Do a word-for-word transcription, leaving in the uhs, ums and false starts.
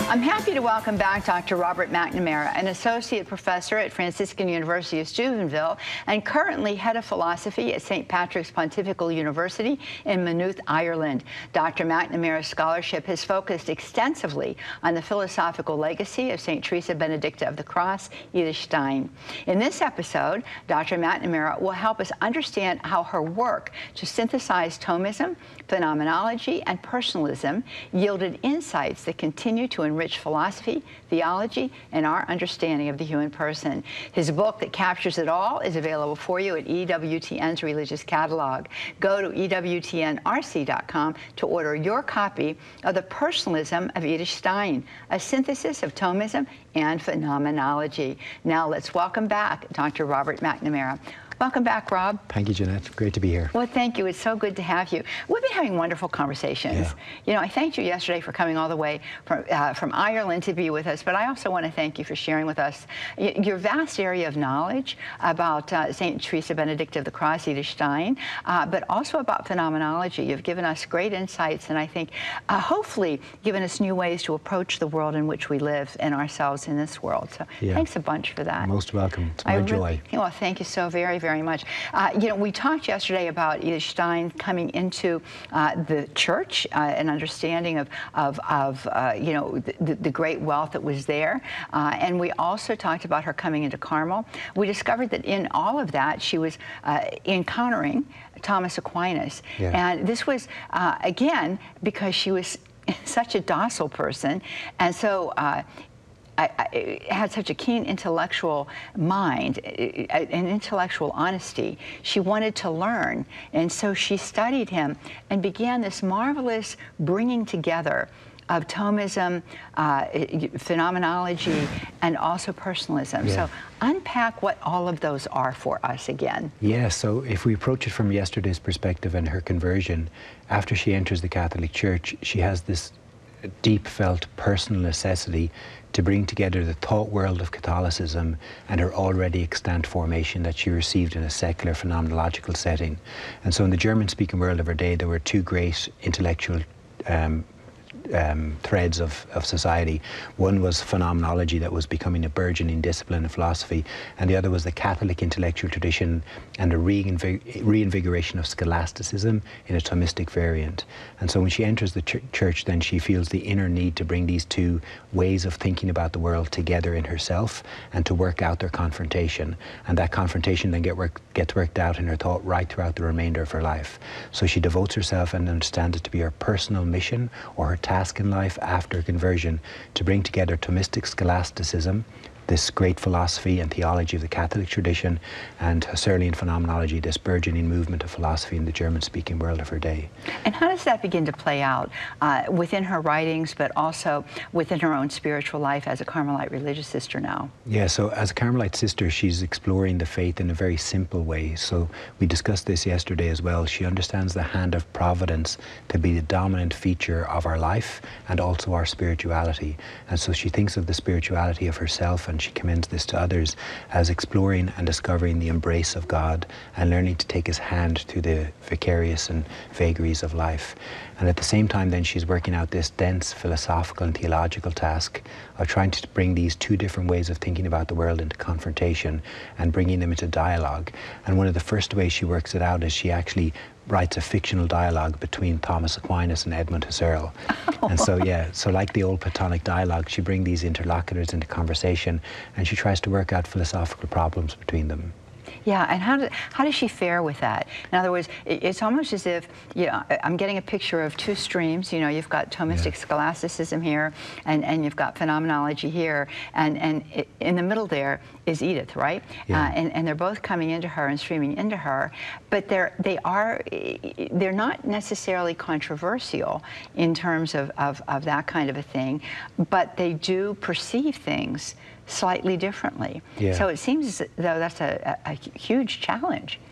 I'm happy to welcome back Doctor Robert McNamara, an associate professor at Franciscan University of Steubenville and currently head of philosophy at Saint Patrick's Pontifical University in Maynooth, Ireland. Doctor McNamara's scholarship has focused extensively on the philosophical legacy of Saint Teresa Benedicta of the Cross, Edith Stein. In this episode, Doctor McNamara will help us understand how her work to synthesize Thomism, phenomenology, and personalism yielded insights that continue to enrich philosophy, theology, and our understanding of the human person. His book that captures it all is available for you at E W T N's Religious Catalog. Go to E W T N R C dot com to order your copy of The Personalism of Edith Stein, a synthesis of Thomism and phenomenology. Now let's welcome back Doctor Robert McNamara. Welcome back, Rob. Thank you, Jeanette. Great to be here. Well, thank you. It's so good to have you. We've been having wonderful conversations. Yeah. You know, I thanked you yesterday for coming all the way from, uh, from Ireland to be with us, but I also want to thank you for sharing with us your vast area of knowledge about uh, Saint Teresa Benedicta of the Cross, Edith Stein, uh, but also about phenomenology. You've given us great insights, and I think uh, hopefully given us new ways to approach the world in which we live and ourselves in this world. So yeah. Thanks a bunch for that. Most welcome. It's my I joy. Really, well, thank you so very, very much. Uh, you know, we talked yesterday about Edith Stein coming into uh, the church, uh, an understanding of, of, of uh, you know, the, the great wealth that was there. Uh, and we also talked about her coming into Carmel. We discovered that in all of that, she was uh, encountering Thomas Aquinas. Yeah. And this was, uh, again, because she was such a docile person. And so, uh, I, I had such a keen intellectual mind, an intellectual honesty. She wanted to learn, and so she studied him and began this marvelous bringing together of Thomism, uh, phenomenology, and also personalism. Yeah. So unpack what all of those are for us again. Yeah, so if we approach it from yesterday's perspective and her conversion, after she enters the Catholic Church, she has this deep felt personal necessity to bring together the thought world of Catholicism and her already extant formation that she received in a secular phenomenological setting. And so in the German-speaking world of her day, there were two great intellectual um, Um, threads of, of society. One was phenomenology that was becoming a burgeoning discipline of philosophy, and the other was the Catholic intellectual tradition and a reinvig reinvigoration of scholasticism in a Thomistic variant. And so when she enters the ch church, then she feels the inner need to bring these two ways of thinking about the world together in herself and to work out their confrontation. And that confrontation then get work, gets worked out in her thought right throughout the remainder of her life. So she devotes herself and understands it to be her personal mission or her task in life after conversion to bring together Thomistic scholasticism, this great philosophy and theology of the Catholic tradition, and Husserlian phenomenology, this burgeoning movement of philosophy in the German-speaking world of her day. And how does that begin to play out uh, within her writings, but also within her own spiritual life as a Carmelite religious sister now? Yeah, so as a Carmelite sister, she's exploring the faith in a very simple way. So we discussed this yesterday as well. She understands the hand of providence to be the dominant feature of our life and also our spirituality. And so she thinks of the spirituality of herself, and she commends this to others as exploring and discovering the embrace of God and learning to take his hand through the vicarious and vagaries of life. And at the same time then she's working out this dense philosophical and theological task of trying to bring these two different ways of thinking about the world into confrontation and bringing them into dialogue. And one of the first ways she works it out is she actually writes a fictional dialogue between Thomas Aquinas and Edmund Husserl. And so, yeah, so like the old Platonic dialogue, she brings these interlocutors into conversation and she tries to work out philosophical problems between them. Yeah, and how, do, how does she fare with that? In other words, it, it's almost as if, you know, I'm getting a picture of two streams. You know, you've got Thomistic yeah. scholasticism here, and, and you've got phenomenology here, and, and it, in the middle there is Edith, right? Yeah. Uh, and, and they're both coming into her and streaming into her, but they're, they are, they're not necessarily controversial in terms of, of, of that kind of a thing, but they do perceive things slightly differently. Yeah. So it seems as though that's a, a, a huge challenge.